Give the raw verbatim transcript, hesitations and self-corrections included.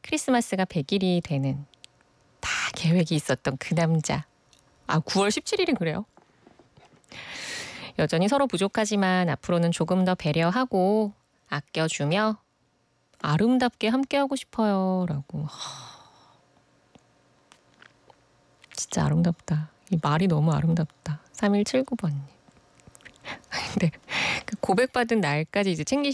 크리스마스가 백 일이 되는 다 계획이 있었던 그 남자. 아, 구월 십칠일이 그래요? 여전히 서로 부족하지만 앞으로는 조금 더 배려하고 아껴주며 아름답게 함께하고 싶어요. 라고. 진짜 아름답다. 이 말이 너무 아름답다. 삼일칠구번님. 근데 그 고백받은 날까지 이제 챙기시